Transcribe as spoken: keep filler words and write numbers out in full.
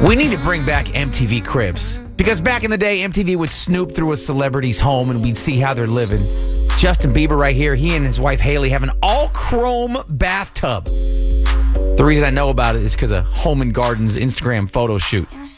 We need to bring back M T V Cribs. Because back in the day, M T V would snoop through a celebrity's home and we'd see how they're living. Justin Bieber right here, he and his wife Haley have an all-chrome bathtub. The reason I know about it is because of Home and Garden's Instagram photo shoot.